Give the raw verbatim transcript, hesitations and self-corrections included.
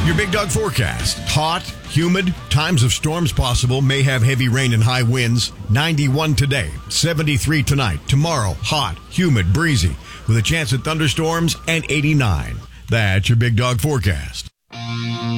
Your Big Dog forecast. Hot, humid, times of storms possible, may have heavy rain and high winds. ninety-one today, seventy-three tonight. Tomorrow, hot, humid, breezy, with a chance of thunderstorms, and eighty-nine. That's your Big Dog forecast.